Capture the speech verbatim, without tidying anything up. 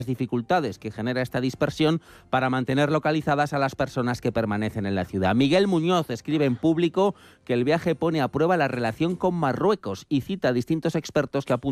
dificultades que genera esta dispersión para mantener localizadas a las personas que permanecen en la ciudad. Miguel Muñoz escribe en Público que el viaje pone a prueba la relación con Marruecos y cita a distintos expertos que apuntan